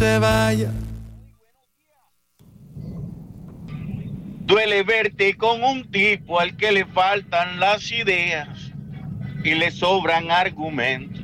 te vayas. Duele verte con un tipo al que le faltan las ideas y le sobran argumentos.